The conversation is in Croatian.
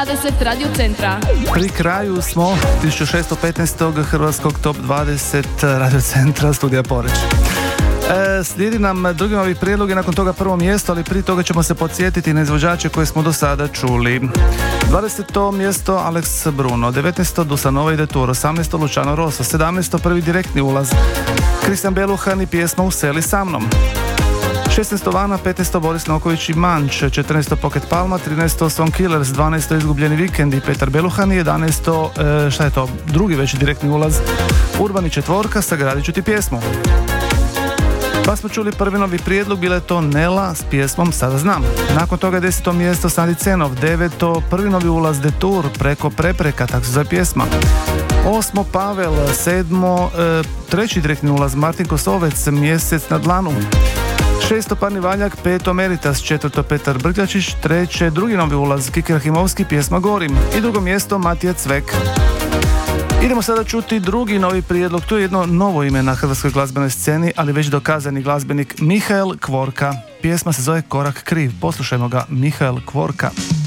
20 Radio Centra. Pri kraju smo 1615. Hrvatskog Top 20 Radio Centra Studija Poreč. Slijedi nam drugi novi prijedlog i nakon toga prvo mjesto, ali prije toga ćemo se podsjetiti na izvođače koje smo do sada čuli. 20. mjesto Alex Bruno, 19. Dusanova i Detour, 18. Luciano Rosso, 17. prvi direktni ulaz Kristijan Beluhan i pjesma Useli sa mnom. 16. Vana, 15. Boris Noković i Manč, 14. Pocket Palma, 13. Song Killers, 12. Izgubljeni vikend i Petar Beluhan i 11. drugi već direktni ulaz Urbani četvorka, Sagradit ću ti pjesmu. Pa smo čuli prvi novi prijedlog, bila je to Nela s pjesmom Sada znam. Nakon toga je 10. mjesto Sandi Cenov, 9. prvi novi ulaz Detour, Preko prepreka, tako se zove pjesma. 8. Pavel, 7. treći direktni ulaz Martin Kosovec, Mjesec na dlanu. 6. Parni valjak, 5. Meritas, 4. Petar Brkljačić, 3. drugi novi ulaz Kiki Rahimovski, pjesma Gorim i drugo mjesto Matija Cvek. Idemo sada čuti drugi novi prijedlog, to je jedno novo ime na hrvatskoj glazbenoj sceni, ali već dokazani glazbenik Mihael Kvorka. Pjesma se zove Korak kriv, poslušajmo ga, Mihael Kvorka.